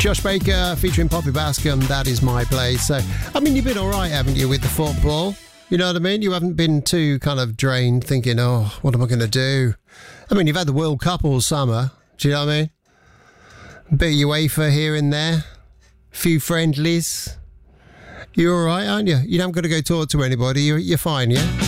Josh Baker featuring Poppy Bascom, That Is My Place. So, I mean, you've been all right, haven't you, with the football? You know what I mean? You haven't been too kind of drained thinking, oh, what am I going to do? I mean, you've had the World Cup all summer. Do you know what I mean? Bit of UEFA here and there. Few friendlies. You're all right, aren't you? You haven't got to go talk to anybody. You're fine, yeah?